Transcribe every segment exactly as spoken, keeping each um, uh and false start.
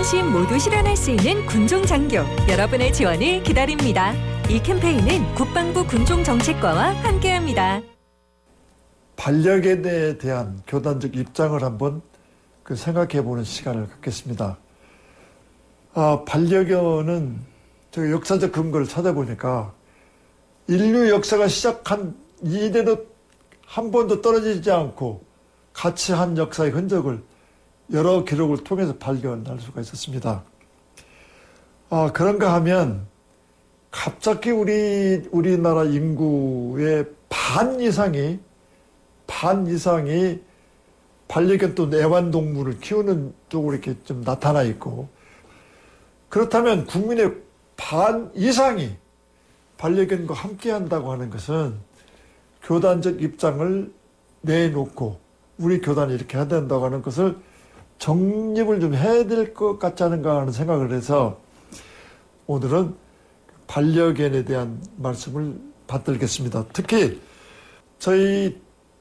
안심 모두 실현할 수 있는 군종장교, 여러분의 지원을 기다립니다. 이 캠페인은 국방부 군종정책과와 함께합니다. 반려견에 대한 교단적 입장을 한번 그 생각해보는 시간을 갖겠습니다. 아, 반려견은 제가 역사적 근거를 찾아보니까 인류 역사가 시작한 이래로 한 번도 떨어지지 않고 같이 한 역사의 흔적을 여러 기록을 통해서 발견할 수가 있었습니다. 아, 그런가 하면 갑자기 우리, 우리나라 인구의 반 이상이, 반 이상이 반려견 또 애완동물을 키우는 쪽으로 이렇게 좀 나타나 있고, 그렇다면 국민의 반 이상이 반려견과 함께 한다고 하는 것은 교단적 입장을 내놓고 우리 교단이 이렇게 해야 된다고 하는 것을 정립을 좀 해야 될 것 같지 않은가 하는 생각을 해서 오늘은 반려견에 대한 말씀을 받들겠습니다. 특히 저희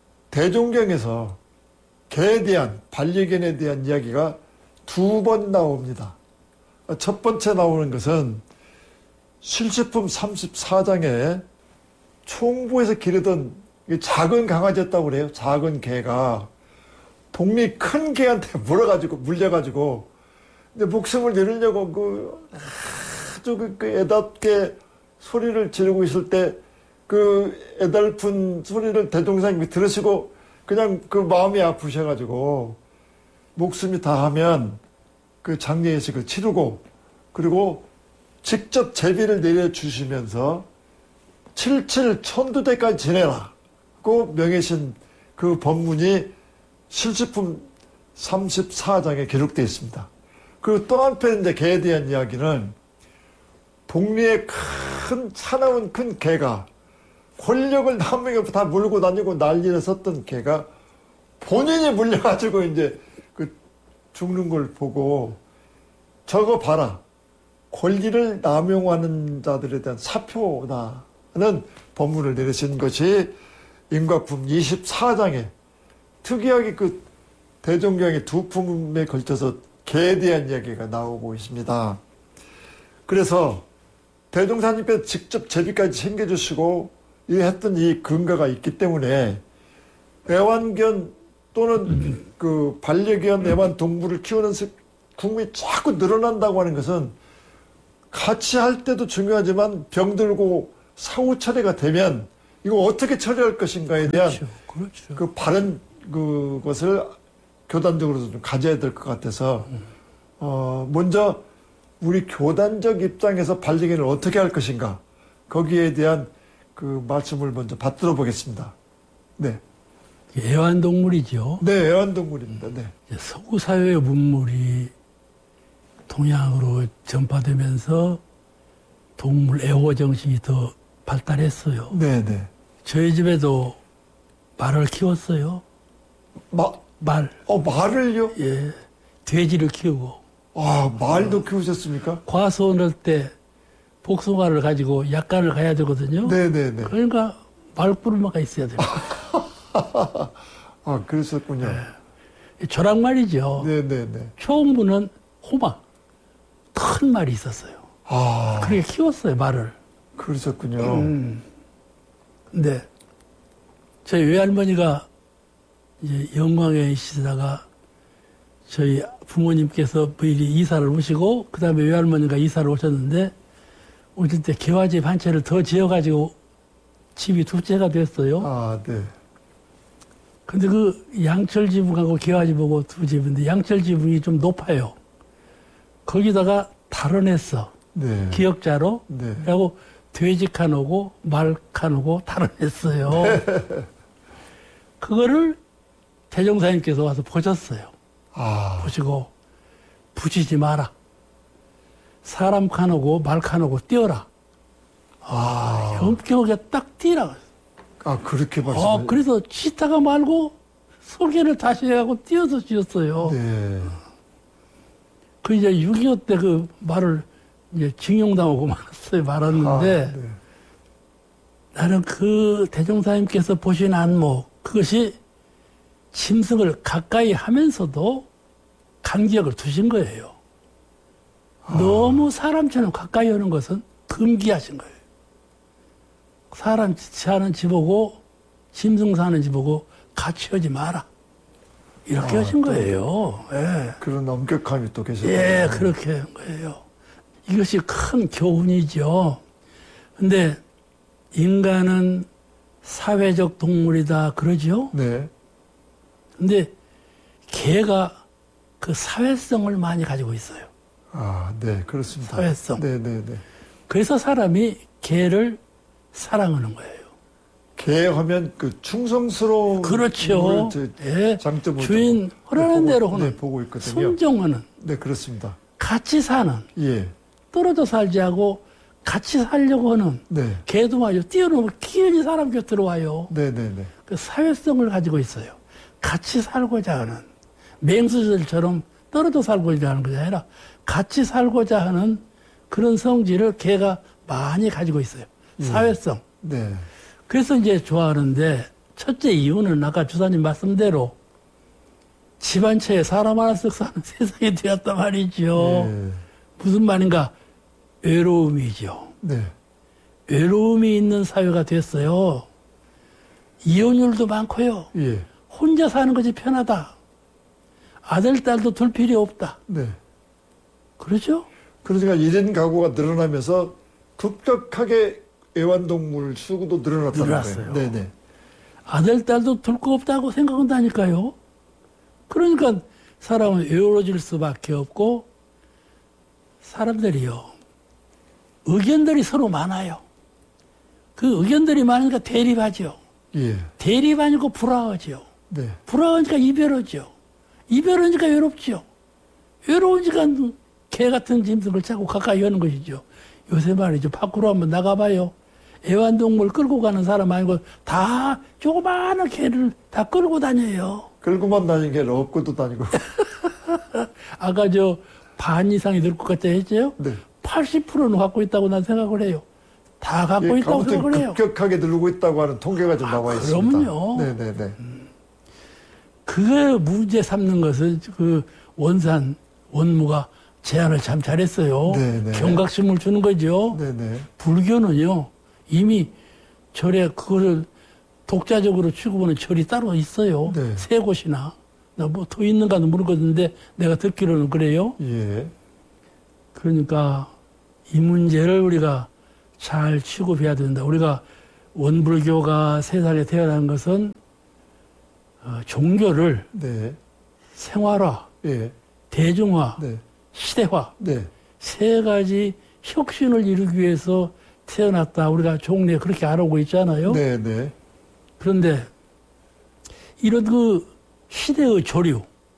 대종경에서 개에 대한, 반려견에 대한 이야기가 두 번 나옵니다. 첫 번째 나오는 것은 실시품 삼십사 장에 총부에서 기르던 작은 강아지였다고 그래요. 작은 개가 복리 큰 개한테 물어가지고, 물려가지고, 근데 목숨을 내리려고 그, 아주 그, 그 애답게 소리를 지르고 있을 때, 그 애달픈 소리를 대종사님이 들으시고, 그냥 그 마음이 아프셔가지고, 목숨이 다하면 그 장례의식을 치르고, 그리고 직접 제비를 내려주시면서, 칠칠 천두대까지 지내라고 명예신 그 법문이 실시품 삼십사 장에 기록되어 있습니다. 그리고 또 한편 이제 개에 대한 이야기는 복리에 큰, 사나운 큰 개가 권력을 남에게 다 물고 다니고 난리를 썼던 개가 본인이 물려가지고 이제 그 죽는 걸 보고 저거 봐라. 권리를 남용하는 자들에 대한 사표다는 법문을 내리신 것이 인과품 이십사 장에 특이하게 그 대종경의 두 품에 걸쳐서 개에 대한 이야기가 나오고 있습니다. 그래서 대종사님께서 직접 제비까지 챙겨주시고 이 했던 이 근거가 있기 때문에 애완견 또는 그 반려견 애완동물을 키우는 국민이 자꾸 늘어난다고 하는 것은 같이 할 때도 중요하지만 병들고 사후 처리가 되면 이거 어떻게 처리할 것인가에 대한 그렇죠. 그렇죠. 그 바른 그것을 교단적으로도 좀 가져야 될 것 같아서 어 먼저 우리 교단적 입장에서 반려견을 어떻게 할 것인가 거기에 대한 그 말씀을 먼저 받들어 보겠습니다. 네. 애완동물이죠. 네, 애완동물입니다. 네. 서구 사회의 문물이 동양으로 전파되면서 동물 애호 정신이 더 발달했어요. 네, 네. 저희 집에도 말을 키웠어요. 마, 말. 어, 말을요? 예. 돼지를 키우고. 아, 말도 어. 키우셨습니까? 과수 넣을 때 복숭아를 가지고 약간을 가야 되거든요. 네네네. 그러니까 말부르마가 있어야 됩니다. 아, 그랬었군요. 네. 조랑말이죠. 네네네. 초음부는 호마. 큰 말이 있었어요. 아. 그렇게 키웠어요, 말을. 그러셨군요. 음. 근데 저희 외할머니가 이제 영광에 있으다가 저희 부모님께서 미리 이사를 오시고 그 다음에 외할머니가 이사를 오셨는데 오실 때 개화집 한 채를 더 지어가지고 집이 두 채가 됐어요. 아, 네. 근데 그 양철 지붕하고 개화집하고 두 집인데 양철 지붕이 좀 높아요. 거기다가 달아냈어. 네. 기역자로. 네. 그리고 돼지 칸오고 말 칸오고 달아냈어요. 그거를 대종사님께서 와서 보셨어요. 아. 보시고 붙이지 마라. 사람 칸오고 말 칸오고 띄어라. 아, 엄격하게 딱 띄라. 아, 그렇게 아, 말씀을. 그래서 치다가 말고 소개를 다시 해가고 띄어서 지었어요. 네. 그 이제 육이오 때 그 말을 이제 징용당하고 말았어요. 말았는데 아, 네. 나는 그 대종사님께서 보신 안목, 그것이 짐승을 가까이 하면서도 간격을 두신 거예요. 너무 사람처럼 가까이 오는 것은 금기하신 거예요. 사람 사는 집보고 짐승 사는 집보고 같이 오지 마라. 이렇게 아, 하신 거예요. 예. 그런 엄격함이 또 계셨다. 예, 그렇게 한 거예요. 이것이 큰 교훈이죠. 근데 인간은 사회적 동물이다 그러죠. 네. 근데 개가 그 사회성을 많이 가지고 있어요. 아, 네, 그렇습니다. 사회성. 네, 네, 네. 그래서 사람이 개를 사랑하는 거예요. 개 하면 그 충성스러운 그렇죠. 예. 장점을 주인 허락하는 대로 하는, 네, 보고 있거든요. 순종하는, 네, 그렇습니다. 같이 사는, 예. 떨어져 살지 않고 같이 살려고 하는 네. 개도 말이죠. 뛰어넘어 기어이 사람 곁으로 와요. 네, 네, 네. 그 사회성을 가지고 있어요. 같이 살고자 하는 맹수들처럼 떨어져 살고자 하는 것이 아니라 같이 살고자 하는 그런 성질을 개가 많이 가지고 있어요. 사회성. 네. 그래서 이제 좋아하는데 첫째 이유는 아까 주사님 말씀대로 집 한 채에 사람 하나 쓱 사는 세상이 되었단 말이죠. 네. 무슨 말인가? 외로움이죠. 네. 외로움이 있는 사회가 됐어요. 이혼율도 많고요. 예. 혼자 사는 것이 편하다. 아들, 딸도 둘 필요 없다. 네. 그렇죠? 그러니까 일 인 가구가 늘어나면서 급격하게 애완동물 수도 늘어났다는 늘어났어요. 거예요. 네네. 아들, 딸도 둘 거 없다고 생각한다니까요. 그러니까 사람은 외로워질 수밖에 없고 사람들이요. 의견들이 서로 많아요. 그 의견들이 많으니까 대립하죠. 예. 대립하니까 불화하죠. 네. 불화하니까 이별하죠. 이별하니까 외롭죠. 외로우니까 개 같은 짐승을 자꾸 가까이 하는 것이죠. 요새 말이죠. 밖으로 한번 나가봐요. 애완동물 끌고 가는 사람 아니고 다 조그마한 개를 다 끌고 다녀요. 끌고만 다니는 게 업고도 다니고. 아까 저 반 이상이 늘 것 같다 했죠? 네. 팔십 퍼센트는 갖고 있다고 난 생각을 해요. 다 갖고 예, 있다고 아무튼 생각을 해요. 급격하게 늘고 있다고 하는 통계가 좀 아, 나와 있습니다. 그럼요. 네네네. 그걸 문제 삼는 것은 그 원산, 원무가 제안을 참 잘했어요. 네네. 경각심을 주는 거죠. 네네. 불교는요, 이미 절에 그거를 독자적으로 취급하는 절이 따로 있어요. 네. 세 곳이나. 나 뭐 더 있는가는 모르겠는데 내가 듣기로는 그래요. 예. 그러니까 이 문제를 우리가 잘 취급해야 된다. 우리가 원불교가 세상에 태어난 것은 어, 종교를 네. 생활화, 예. 대중화, 네. 시대화 네. 세 가지 혁신을 이루기 위해서 태어났다. 우리가 종례에 그렇게 알아오고 있잖아요. 네네. 그런데 이런 그 시대의 조류,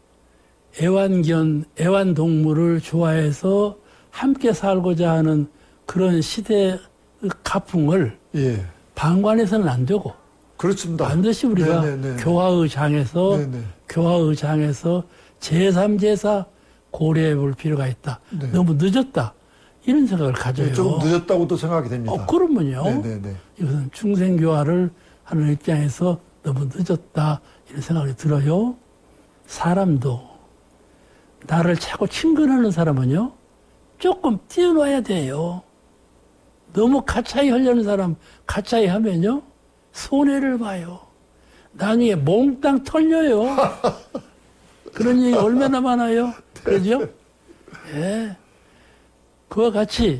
애완견, 애완동물을 좋아해서 함께 살고자 하는 그런 시대의 가풍을 예. 방관해서는 안 되고 그렇습니다. 반드시 우리가 네네네. 교화의 장에서 네네. 교화의 장에서 제삼, 제사 고려해 볼 필요가 있다. 네. 너무 늦었다. 이런 생각을 가져요. 네, 조금 늦었다고도 생각이 됩니다. 어, 그러면요. 네네네. 이것은 중생교화를 하는 입장에서 너무 늦었다. 이런 생각이 들어요. 사람도 나를 자꾸 친근하는 사람은요. 조금 뛰어놔야 돼요. 너무 가차이 하려는 사람 가차이 하면요. 손해를 봐요. 나중에 몽땅 털려요. 그런 얘기 얼마나 많아요. 그러죠? 예. 그와 같이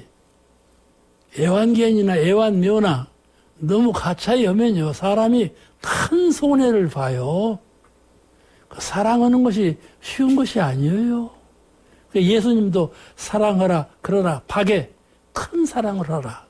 애완견이나 애완묘나 너무 가차이 하면요. 사람이 큰 손해를 봐요. 사랑하는 것이 쉬운 것이 아니에요. 예수님도 사랑하라. 그러나 박에 큰 사랑을 하라.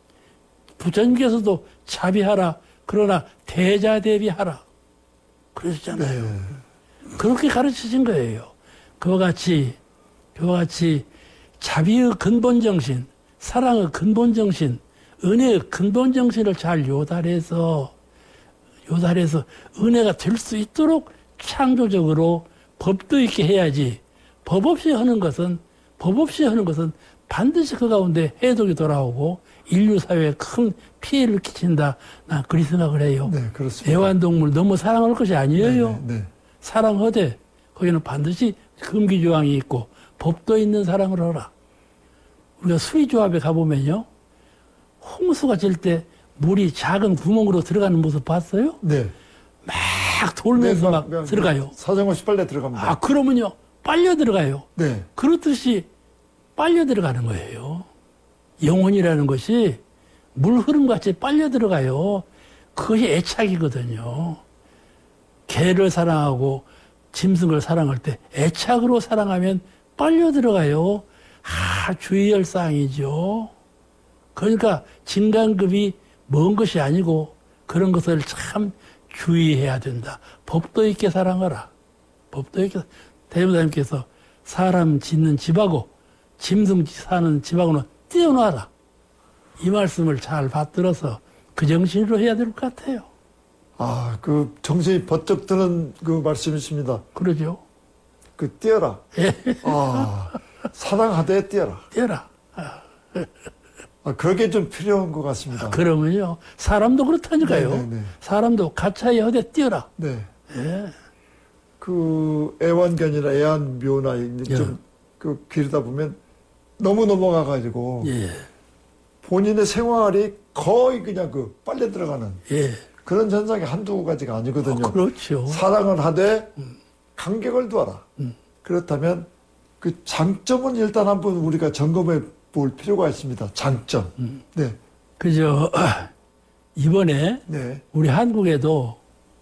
부처님께서도 자비하라. 그러나 대자대비하라. 그러셨잖아요. 네. 그렇게 가르치신 거예요. 그와 같이, 그와 같이 자비의 근본 정신, 사랑의 근본 정신, 은혜의 근본 정신을 잘 요달해서, 요달해서 은혜가 될 수 있도록 창조적으로 법도 있게 해야지. 법 없이 하는 것은, 법 없이 하는 것은 반드시 그 가운데 해독이 돌아오고 인류 사회에 큰 피해를 끼친다. 난 그리 생각을 해요. 네, 그렇습니다. 애완동물 너무 사랑할 것이 아니에요. 네네, 네. 사랑하되 거기는 반드시 금기조항이 있고 법도 있는 사랑을 하라. 우리가 수의조합에 가보면요. 홍수가 질 때 물이 작은 구멍으로 들어가는 모습 봤어요? 네. 막 돌면서 네, 막, 막 들어가요. 사정없이 빨려 들어갑니다. 아, 그러면요. 빨려 들어가요. 네. 그렇듯이 빨려 들어가는 거예요. 영혼이라는 것이 물 흐름같이 빨려 들어가요. 그것이 애착이거든요. 개를 사랑하고 짐승을 사랑할 때 애착으로 사랑하면 빨려 들어가요. 아, 주의할 사항이죠. 그러니까 진간급이 먼 것이 아니고 그런 것을 참 주의해야 된다. 법도 있게 사랑하라. 법도 있게. 대법사님께서 사람 짓는 집하고 짐승 사는 집하고는 떼어놔라. 이 말씀을 잘 받들어서 그 정신으로 해야 될 것 같아요. 아, 그 정신이 번쩍 드는 그 말씀이십니다. 그러죠. 그 뛰어라. 예. 아, 사랑하되 뛰어라. 떼어라. 아, 아, 그게 좀 필요한 것 같습니다. 그러면요. 사람도 그렇다니까요. 네네네. 사람도 가차에 허대 뛰어라. 네. 예. 그 애완견이나 애완묘나 예. 좀그 기르다 보면 너무 넘어가가지고 예. 본인의 생활이 거의 그냥 그 빨려 들어가는 예. 그런 현상이 한두 가지가 아니거든요. 어, 그렇죠. 사랑을 하되 간격을 두어라. 음. 그렇다면 그 장점은 일단 한번 우리가 점검해 볼 필요가 있습니다. 장점. 음. 네. 그저 이번에 네. 우리 한국에도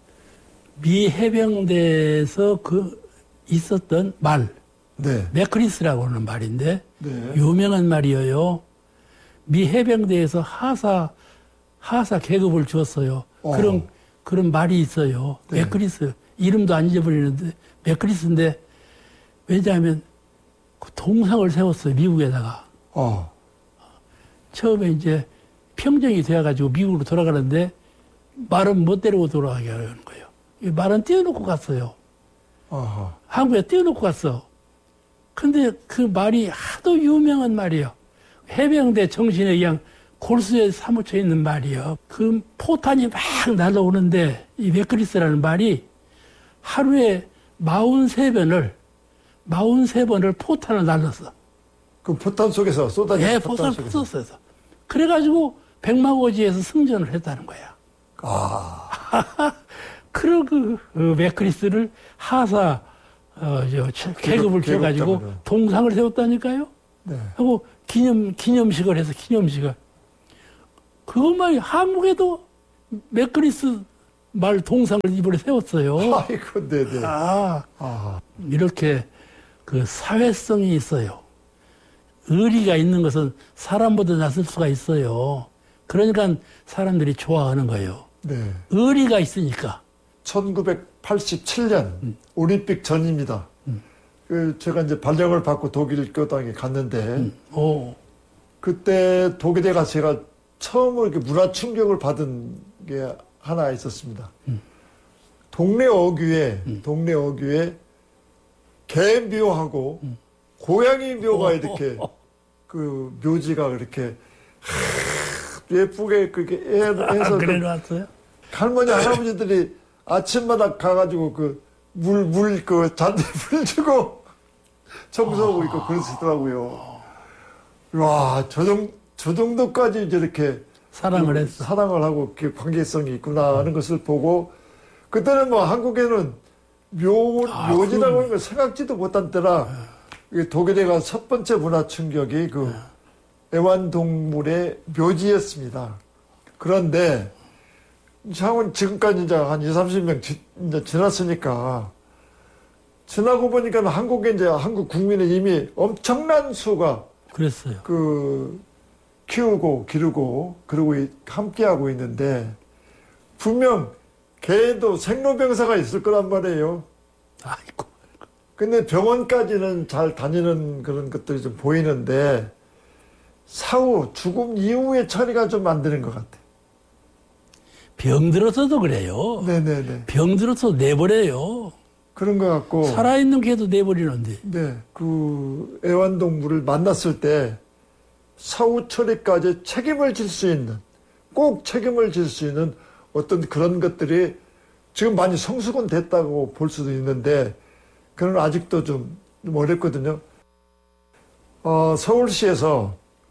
미 해병대에서 그 있었던 말, 네. 맥크리스라고 하는 말인데 네. 유명한 말이에요. 미 해병대에서 하사 하사 계급을 주었어요. 어. 그런 그런 말이 있어요. 네. 맥크리스 이름도 안 잊어버리는데 맥크리스인데 왜냐하면 그 동상을 세웠어요. 미국에다가. 어. 처음에 이제 평정이 되어가지고 미국으로 돌아가는데 말은 못 데리고 돌아가게 하는 거예요. 이 말은 띄워놓고 갔어요. 아하. 한국에 띄워놓고 갔어. 근데 그 말이 하도 유명한 말이에요. 해병대 정신에 의한 골수에 사무쳐 있는 말이에요. 그 포탄이 막 날아오는데 이 맥크리스라는 말이 하루에 마흔세 번을 마흔세 번을 포탄을 날렸어. 그 포탄 속에서 쏟아진 예, 포탄 포탄 속에서. 쏟았어. 그래가지고 백마고지에서 승전을 했다는 거야. 아. 그런 그 어, 맥크리스를 하사 어, 저, 계급을 계급, 줘가지고 계급장으로. 동상을 세웠다니까요. 네. 하고 기념 기념식을 해서 기념식을. 그것만 한국에도 맥크리스 말 동상을 이번에 세웠어요. 아이고, 네네. 아, 아. 이렇게 그 사회성이 있어요. 의리가 있는 것은 사람보다 낫을 수가 있어요. 그러니까 사람들이 좋아하는 거예요. 네. 의리가 있으니까. 천구백팔십칠 년 음. 올림픽 전입니다. 그 제가 이제 발령을 받고 독일 교당에 갔는데 음, 오, 그때 독일에 가서 제가 처음으로 이렇게 문화 충격을 받은 게 하나 있었습니다. 음. 동네 어귀에 음. 동네 어귀에 개 묘하고 음. 고양이 묘가 어, 이렇게 어, 어. 그 묘지가 그렇게 하, 예쁘게 그렇게 해- 아, 해서 그래 그 놨어요? 할머니 할아버지들이 아침마다 가가지고 그 물 물 그 잔디 물 주고 청소하고 있고 그러시더라고요. 와, 저, 정, 저 정도까지 저렇게 사랑을 그 했어. 사랑을 하고 그 관계성이 있구나 하는 것을 보고 그때는 뭐 한국에는 묘, 아, 묘지라고 그럼. 하는 걸 생각지도 못한 때라 이 독일에 가서 첫 번째 문화 충격이 그 애완동물의 묘지였습니다. 그런데 향은 지금까지 이제 한 이삼십 명 지, 이제 지났으니까 지나고 보니까 한국에 이제 한국 국민은 이미 엄청난 수가 그랬어요. 그 키우고 기르고 그러고 이- 함께하고 있는데 분명 개도 생로병사가 있을 거란 말이에요. 아이고. 근데 병원까지는 잘 다니는 그런 것들이 좀 보이는데 사후 죽음 이후의 처리가 좀 안 되는 것 같아. 병들어서도 그래요. 네네네. 병들어서 내버려요. 그런 것 같고. 살아있는 개도 내버리는데. 네. 그 애완동물을 만났을 때 사후 처리까지 책임을 질 수 있는, 꼭 책임을 질 수 있는 어떤 그런 것들이 지금 많이 성숙은 됐다고 볼 수도 있는데, 그건 아직도 좀 어렵거든요. 어, 서울시에서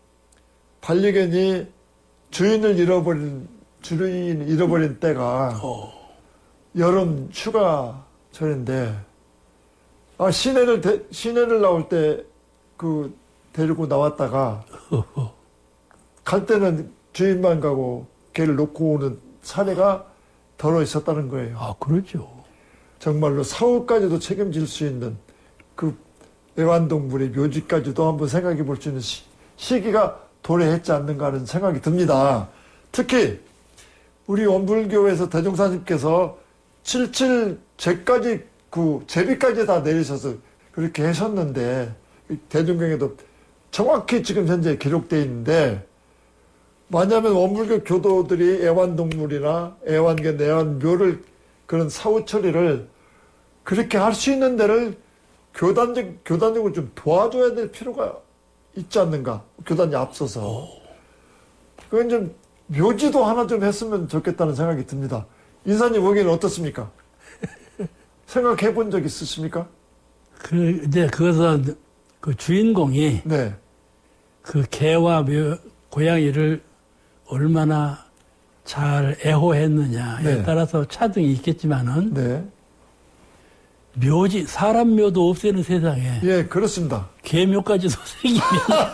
반려견이 주인을 잃어버린 주인을 잃어버린 때가 어. 여름 휴가철인데 아 시내를 대, 시내를 나올 때 그 데리고 나왔다가 갈 때는 주인만 가고 걔를 놓고 오는 사례가 더러 있었다는 거예요. 아, 그렇죠. 정말로 사후까지도 책임질 수 있는 그 애완동물의 묘지까지도 한번 생각해 볼 수 있는 시, 시기가 도래했지 않는가 하는 생각이 듭니다. 특히 우리 원불교에서 대종사님께서 칠칠 제까지 그 제비까지 다 내리셔서 그렇게 하셨는데 대종경에도 정확히 지금 현재 기록되어 있는데 만약에 원불교 교도들이 애완동물이나 애완견, 애완묘를 그런 사후 처리를 그렇게 할 수 있는 데를 교단적, 교단적으로 좀 도와줘야 될 필요가 있지 않는가. 교단이 앞서서. 그건 좀 묘지도 하나 좀 했으면 좋겠다는 생각이 듭니다. 인사님 보기에는 어떻습니까? 생각해 본 적 있으십니까? 그, 이제 그것은 그 주인공이 네. 그 개와 묘, 고양이를 얼마나 잘 애호했느냐에 네. 따라서 차등이 있겠지만은 네. 묘지, 사람 묘도 없애는 세상에 예, 그렇습니다. 개묘까지도 생기면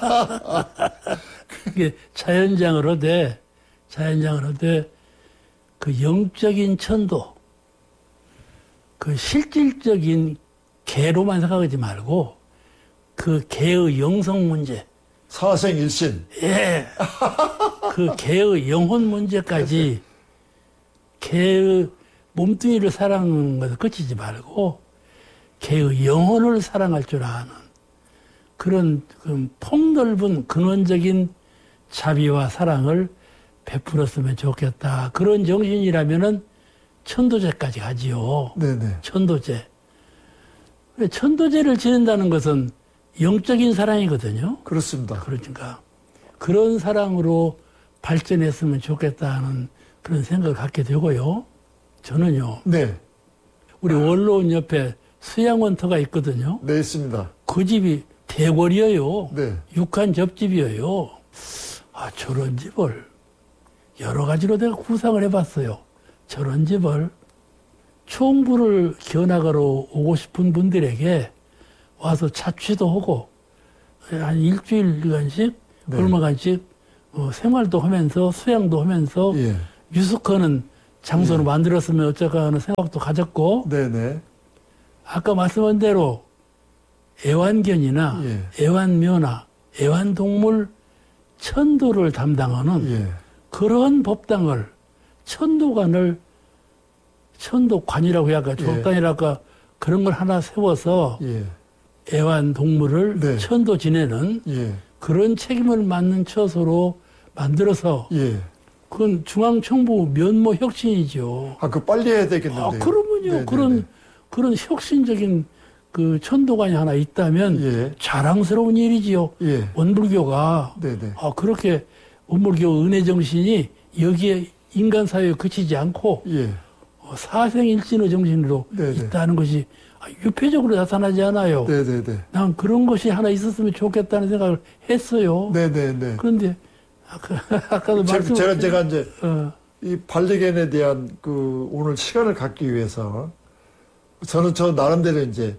그게 자연장을 하되 자연장을 하되 그 영적인 천도 그 실질적인 개로만 생각하지 말고 그 개의 영성 문제 사생일신. 예. 그 개의 영혼 문제까지 개의 몸뚱이를 사랑하는 것을 그치지 말고 개의 영혼을 사랑할 줄 아는 그런 그 폭넓은 근원적인 자비와 사랑을 베풀었으면 좋겠다. 그런 정신이라면은 천도제까지 가지요. 네네. 천도제. 천도제를 지낸다는 것은 영적인 사랑이거든요. 그렇습니다. 그러니까 그런 사랑으로 발전했으면 좋겠다는 그런 생각을 갖게 되고요. 저는요. 네. 우리 원로원 옆에 수양원터가 있거든요. 네, 있습니다. 그 집이 대궐이에요. 네. 육한 접집이에요. 아, 저런 집을 여러 가지로 내가 구상을 해봤어요. 저런 집을 총부를 견학하러 오고 싶은 분들에게 와서 자취도 하고 한 일주일간씩 네. 얼마간씩 어, 생활도 하면서 수양도 하면서 예. 유숙하는 장소를 예. 만들었으면 어쩔까 하는 생각도 가졌고 네네. 아까 말씀한 대로 애완견이나 예. 애완묘나 애완동물 천도를 담당하는 예. 그런 법당을 천도관을 천도관이라고 해야 할까 예. 조업단이랄까 그런 걸 하나 세워서 예. 애완동물을 네. 천도 지내는 예. 그런 책임을 맡는 처소로 만들어서 예. 그건 중앙정부 면모 혁신이죠. 아, 그 빨리 해야 되겠는데요. 아, 그러면요. 네네네. 그런 그런 혁신적인 그 천도관이 하나 있다면 예. 자랑스러운 일이지요. 예. 원불교가 네네. 아, 그렇게 원불교 은혜 정신이 여기에 인간 사회에 그치지 않고 예. 어, 사생일신의 정신으로 네네. 있다는 것이 아, 유폐적으로 나타나지 않아요. 네네네. 난 그런 것이 하나 있었으면 좋겠다는 생각을 했어요. 네네네. 그런데 아까 아까도 제, 말씀 제가, 제가 이제 어, 이 반려견에 대한 그 오늘 시간을 갖기 위해서 저는 저 나름대로 이제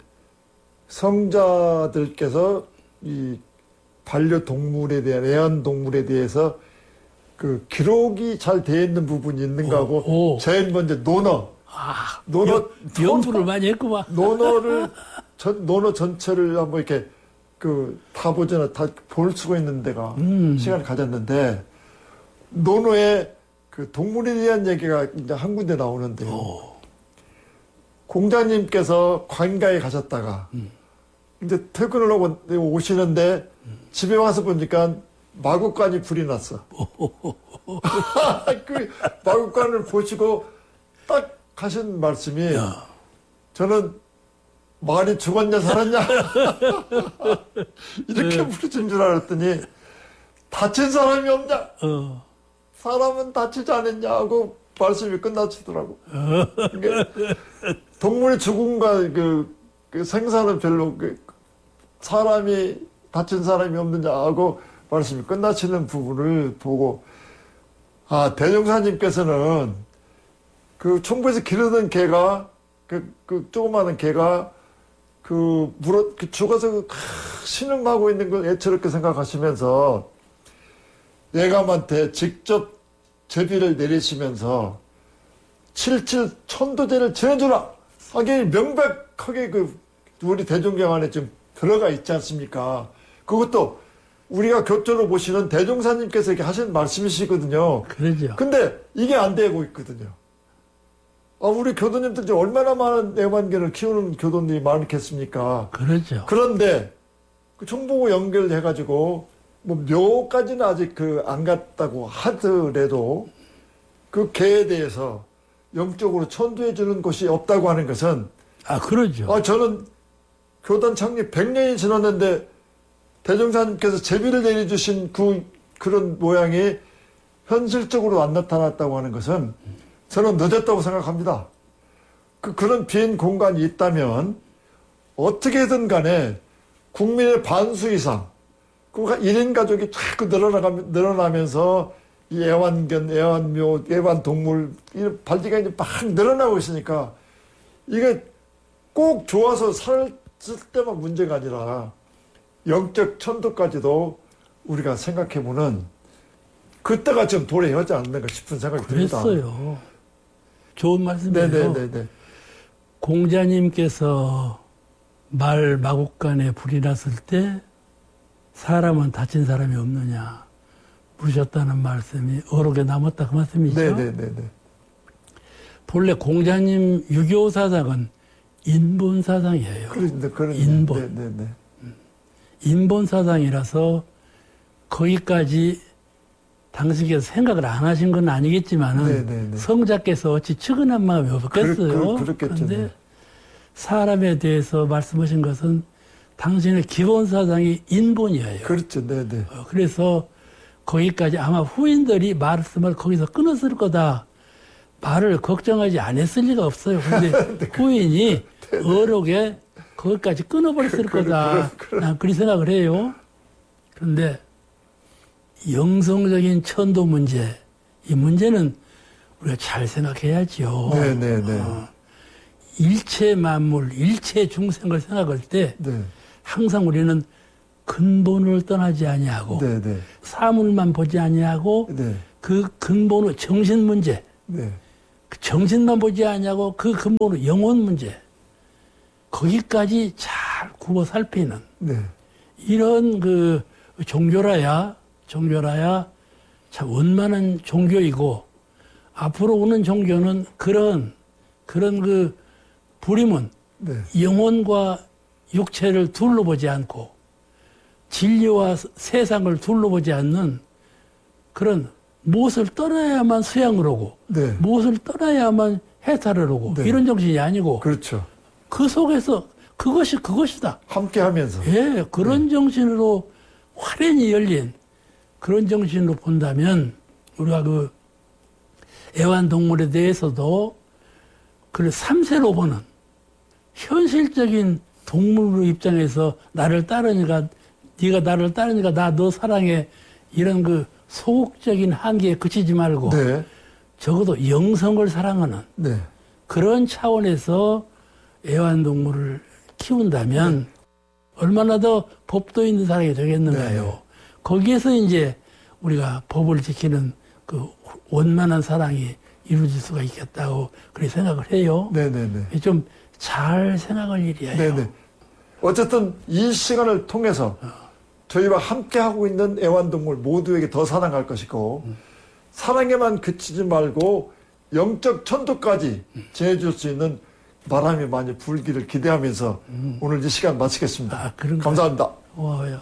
성자들께서 이 반려동물에 대한 애완동물에 대해서 그 기록이 잘 되어 있는 부분이 있는가 하고 오, 오. 제일 먼저 논어 아, 논어 연- 연구를 많이 했구만. 논어를 전 논어 전체를 한번 이렇게 그 타보거나 다 볼 수가 있는 데가 음. 시간을 가졌는데 논어의 그 동물에 대한 얘기가 이제 한 군데 나오는데요. 오. 공자님께서 관가에 가셨다가 음. 이제 퇴근을 하고 오시는데 집에 와서 보니까 마구간이 불이 났어. 그 마구간을 보시고 딱 하신 말씀이 야. 저는 많이 죽었냐 살았냐 이렇게 네. 부르신 줄 알았더니 다친 사람이 없냐 어. 사람은 다치지 않았냐 하고 말씀이 끝나시더라고. 그러니까 동물의 죽음과 그, 그 생사는 별로 그 사람이 다친 사람이 없느냐 하고 말씀이 끝나시는 부분을 보고 아 대종사님께서는 그 총부에서 기르던 개가 그, 그 조그마한 개가 그 물어 그 죽어서 그 신음하고 있는 걸 애처롭게 생각하시면서 예감한테 직접 제비를 내리시면서 칠칠 천도제를 지내주라 하게 명백하게 그 우리 대종경 안에 좀 들어가 있지 않습니까? 그것도 우리가 교조로 보시는 대종사님께서 이렇게 하신 말씀이시거든요. 그러죠. 근데 이게 안 되고 있거든요. 아, 우리 교도님들 이제 얼마나 많은 애완견을 키우는 교도님이 많겠습니까? 그렇죠. 그런데 그 총보고 연결해가지고 뭐 묘까지는 아직 그 안 갔다고 하더라도 그 개에 대해서 영적으로 천도해 주는 곳이 없다고 하는 것은 아 그러죠. 아 저는 교단 창립 백 년이 지났는데 대종사님께서 제비를 내려주신 그 그런 모양이 현실적으로 안 나타났다고 하는 것은 저는 늦었다고 생각합니다. 그 그런 빈 공간이 있다면 어떻게든 간에 국민의 반수 이상 그 일 인 가족이 자꾸 늘어나가 늘어나면서 이 애완견, 애완묘, 애완동물 이런 발디가 이제 막 늘어나고 있으니까 이게 꼭 좋아서 살 때만 문제가 아니라 영적 천도까지도 우리가 생각해보는 그때가 좀 도래하지 않는가 싶은 생각이 듭니다. 그랬어요. 좋은 말씀이에요. 네네네네. 공자님께서 말 마곡간에 불이 났을 때 사람은 다친 사람이 없느냐 물으셨다는 말씀이 어록에 남았다 그 말씀이죠. 네네네네. 본래 공자님 유교 사상은 인본 사상이에요. 그런데 그런 인본. 네네네. 인본 사상이라서 거기까지 당신께서 생각을 안 하신 건 아니겠지만은 네네네. 성자께서 어찌 측은한 마음이 없겠어요. 그, 그, 그렇겠죠. 그런데 사람에 대해서 말씀하신 것은 당신의 기본 사상이 인본이에요. 그렇죠. 네네. 어, 그래서 거기까지 아마 후인들이 말씀을 거기서 끊었을 거다. 말을 걱정하지 않았을 리가 없어요. 그런데 후인이 어록에 거기까지 끊어버렸을 그, 그, 거다. 그, 그, 난 그리 생각을 해요. 그런데 영성적인 천도 문제, 이 문제는 우리가 잘 생각해야죠. 네네네. 어, 일체 만물, 일체 중생을 생각할 때 네. 항상 우리는 근본을 떠나지 아니하고 네네. 사물만 보지 아니하고 네. 그 근본의 정신 문제, 네. 그 정신만 보지 아니하고 그 근본의 영혼 문제, 거기까지 잘 굽어 살피는 네. 이런 그 종교라야 종교라야 참 원만한 종교이고 앞으로 오는 종교는 그런 그런 그 부림은 네. 영혼과 육체를 둘러보지 않고 진리와 세상을 둘러보지 않는 그런 무엇을 떠나야만 수양을 오고 네. 무엇을 떠나야만 해탈을 오고 네. 이런 정신이 아니고 그렇죠. 그 속에서 그것이 그것이다. 함께 하면서. 예, 그런 네. 정신으로 활연히 열린 그런 정신으로 본다면 우리가 그 애완동물에 대해서도 그 삼세로 보는 현실적인 동물의 입장에서 나를 따르니까 네가 나를 따르니까 나 너 사랑해 이런 그 소극적인 한계에 그치지 말고 네. 적어도 영성을 사랑하는 네. 그런 차원에서 애완동물을 키운다면 네. 얼마나 더 법도 있는 사람이 되겠는가요. 네. 거기에서 이제 우리가 법을 지키는 그 원만한 사랑이 이루어질 수가 있겠다고 그렇게 생각을 해요. 네네네. 좀 잘 생각할 일이에요. 네네. 어쨌든 이 시간을 통해서 어. 저희와 함께하고 있는 애완동물 모두에게 더 사랑할 것이고 음. 사랑에만 그치지 말고 영적 천도까지 음. 지내줄 수 있는 바람이 많이 불기를 기대하면서 음. 오늘 이 시간 마치겠습니다. 아, 그런가요? 감사합니다. 고마워요.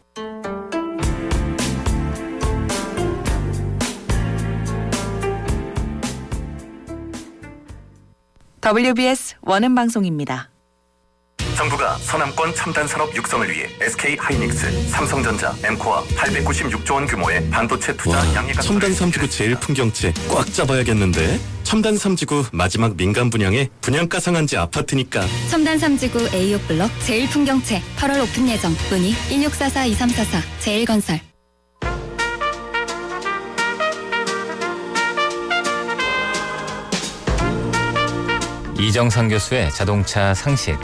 더블유비에스 원음 방송입니다. 정부가 서남권 첨단산업 육성을 위해 에스케이하이닉스, 삼성전자, 엠코와 팔백구십육조 원 규모의 반도체 투자 양해가 첨단 삼지구 제일 풍경채 꽉 잡아야겠는데. 첨단 삼지구 마지막 민간 분양에 분양가 상한제 아파트니까. 첨단 삼지구 에이오 블럭 제일 풍경채 팔월 오픈 예정. 문의 일육사사 이삼사사 제일건설. 이정상 교수의 자동차 상식.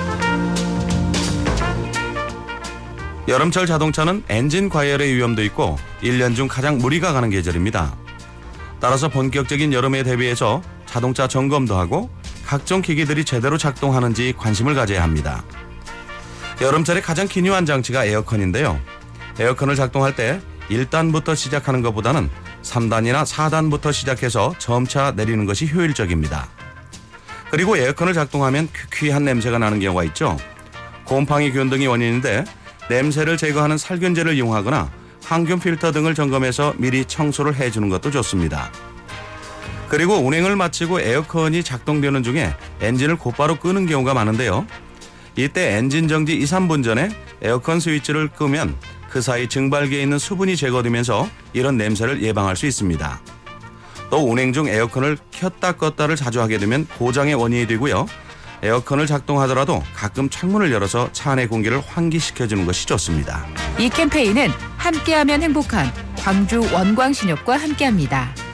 여름철 자동차는 엔진 과열의 위험도 있고 일 년 중 가장 무리가 가는 계절입니다. 따라서 본격적인 여름에 대비해서 자동차 점검도 하고 각종 기기들이 제대로 작동하는지 관심을 가져야 합니다. 여름철에 가장 기묘한 장치가 에어컨인데요. 에어컨을 작동할 때 일 단부터 시작하는 것보다는 삼 단이나 사 단부터 시작해서 점차 내리는 것이 효율적입니다. 그리고 에어컨을 작동하면 퀴퀴한 냄새가 나는 경우가 있죠. 곰팡이 균 등이 원인인데 냄새를 제거하는 살균제를 이용하거나 항균 필터 등을 점검해서 미리 청소를 해주는 것도 좋습니다. 그리고 운행을 마치고 에어컨이 작동되는 중에 엔진을 곧바로 끄는 경우가 많은데요. 이때 엔진 정지 이, 삼 분 전에 에어컨 스위치를 끄면 그 사이 증발기에 있는 수분이 제거되면서 이런 냄새를 예방할 수 있습니다. 또 운행 중 에어컨을 켰다 껐다를 자주 하게 되면 고장의 원인이 되고요. 에어컨을 작동하더라도 가끔 창문을 열어서 차 안의 공기를 환기시켜주는 것이 좋습니다. 이 캠페인은 함께하면 행복한 광주 원광신협과 함께합니다.